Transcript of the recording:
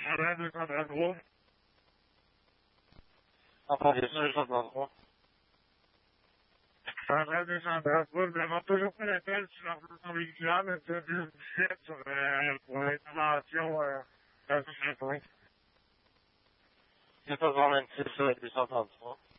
Entendu, je vous entends. Des Strasbourg, demande toujours pas l'appel sur leur habituel, mais c'est 17 sur pour l'intervention dans ce point. C'est pas vraiment 26 sur 833.